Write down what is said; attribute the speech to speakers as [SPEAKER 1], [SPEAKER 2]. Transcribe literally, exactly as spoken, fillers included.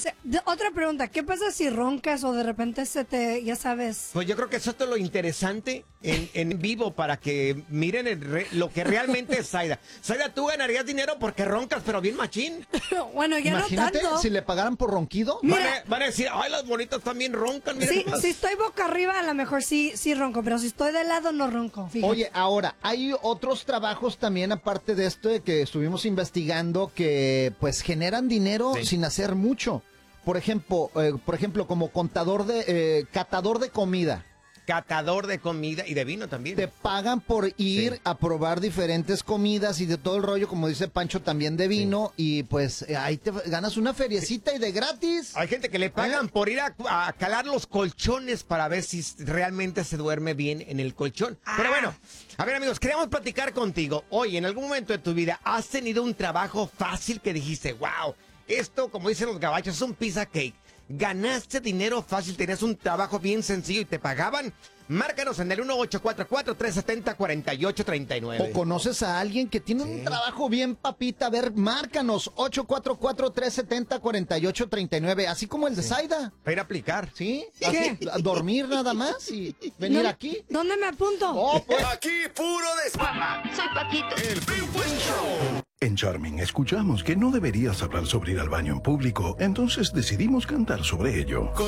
[SPEAKER 1] Se- de- otra pregunta, ¿qué pasa si roncas o de repente se te, ya sabes?
[SPEAKER 2] Pues yo creo que eso es todo lo interesante en, en vivo para que miren el re- lo que realmente es Zaida. Zaida, tú ganarías dinero porque roncas, pero bien machín.
[SPEAKER 1] Bueno, ya
[SPEAKER 3] Imagínate
[SPEAKER 1] no tanto.
[SPEAKER 3] si le pagaran por ronquido.
[SPEAKER 2] Van
[SPEAKER 1] Mira.
[SPEAKER 2] a, van a decir, ay, las bonitas también roncan. Mira
[SPEAKER 1] Sí,
[SPEAKER 2] nomás.
[SPEAKER 1] si estoy boca arriba, a lo mejor sí, sí ronco, pero si estoy de lado, no ronco. Fíjate.
[SPEAKER 3] Oye, ahora, hay otros trabajos también, aparte de esto de que estuvimos investigando, que pues generan dinero
[SPEAKER 2] Sí.
[SPEAKER 3] sin hacer mucho. Por ejemplo, eh, por ejemplo, como contador de, eh, catador de comida.
[SPEAKER 2] Catador de comida y de vino también.
[SPEAKER 3] Te pagan por ir
[SPEAKER 2] Sí.
[SPEAKER 3] a probar diferentes comidas y de todo el rollo, como dice Pancho, también de vino. Y pues eh, ahí te ganas una feriecita y de gratis.
[SPEAKER 2] Hay gente que le pagan
[SPEAKER 3] ¿Eh?
[SPEAKER 2] por ir a, a calar los colchones para ver si realmente se duerme bien en el colchón. Pero bueno, a ver amigos, queríamos platicar contigo. Hoy, en algún momento de tu vida, ¿has tenido un trabajo fácil que dijiste, wow, esto, como dicen los gabachos, es un pizza cake? ¿Ganaste dinero fácil? ¿Tenías un trabajo bien sencillo y te pagaban? Márcanos en el uno ocho cuatro cuatro, tres siete cero, cuatro ocho tres nueve.
[SPEAKER 3] O conoces a alguien que tiene un trabajo bien papita. A ver, márcanos ocho cuatro cuatro, tres siete cero, cuatro ocho tres nueve, así como el de Zaida.
[SPEAKER 2] Para ir a aplicar.
[SPEAKER 3] ¿Sí?
[SPEAKER 1] ¿Qué?
[SPEAKER 3] Así, a dormir nada más y venir
[SPEAKER 1] ¿Dónde-
[SPEAKER 3] aquí.
[SPEAKER 1] ¿Dónde me apunto?
[SPEAKER 3] Oh, pues.
[SPEAKER 4] Aquí puro desmama.
[SPEAKER 5] Soy Paquito.
[SPEAKER 4] El Big Buen Show.
[SPEAKER 6] En Charming escuchamos que no deberías hablar sobre ir al baño en público, entonces decidimos cantar sobre ello.